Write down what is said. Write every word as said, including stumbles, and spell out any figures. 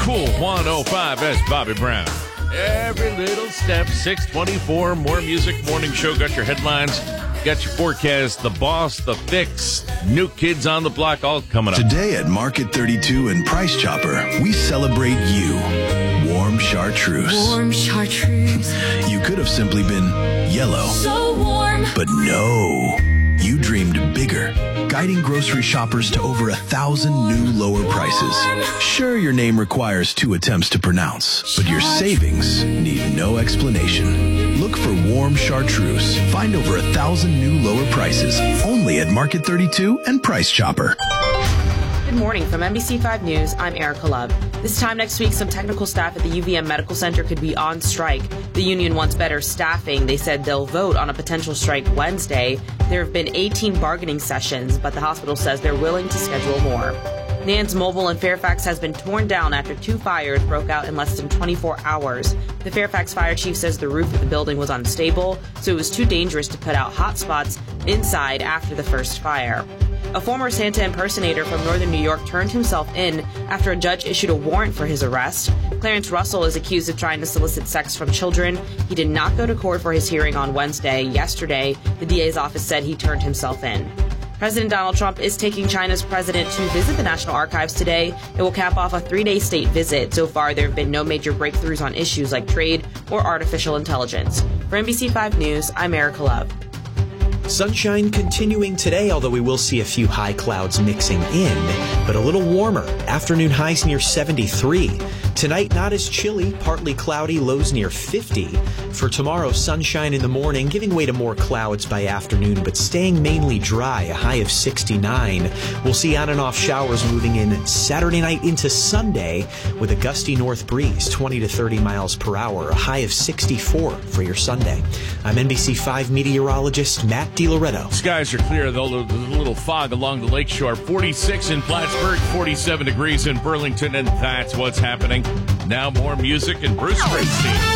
Cool one oh five S Bobby Brown. Every little step, six twenty-four, more music, morning show. Got your headlines, got your forecast, the boss, the fix, new kids on the block, all coming up. Today at Market thirty-two and Price Chopper, we celebrate you. Warm chartreuse. Warm chartreuse. You could have simply been yellow. So warm. But no. You dreamed bigger, guiding grocery shoppers to over a thousand new lower prices. Sure, your name requires two attempts to pronounce, but your savings need no explanation. Look for Warm Chartreuse. Find over a thousand new lower prices only at Market thirty-two and Price Chopper. Good morning from N B C five News. I'm Erica Love. This time next week, some technical staff at the U V M Medical Center could be on strike. The union wants better staffing. They said they'll vote on a potential strike Wednesday. There have been eighteen bargaining sessions, but the hospital says they're willing to schedule more. Nan's Mobile in Fairfax has been torn down after two fires broke out in less than twenty-four hours. The Fairfax fire chief says the roof of the building was unstable, so it was too dangerous to put out hot spots inside after the first fire. A former Santa impersonator from northern New York turned himself in after a judge issued a warrant for his arrest. Clarence Russell is accused of trying to solicit sex from children. He did not go to court for his hearing on Wednesday. Yesterday, the D A's office said he turned himself in. President Donald Trump is taking China's president to visit the National Archives today. It will cap off a three-day state visit. So far, there have been no major breakthroughs on issues like trade or artificial intelligence. For N B C five News, I'm Erica Love. Sunshine continuing today, although we will see a few high clouds mixing in, but a little warmer. Afternoon highs near seventy-three. Tonight, not as chilly, partly cloudy, lows near fifty. For tomorrow, sunshine in the morning, giving way to more clouds by afternoon, but staying mainly dry, a high of sixty-nine. We'll see on and off showers moving in Saturday night into Sunday with a gusty north breeze, twenty to thirty miles per hour, a high of sixty-four for your Sunday. I'm N B C five meteorologist Matt DiLoretto. Skies are clear, though. There's a little fog along the lakeshore. forty-six in Plattsburgh, forty-seven degrees in Burlington, and that's what's happening. Now more music and Bruce Springsteen.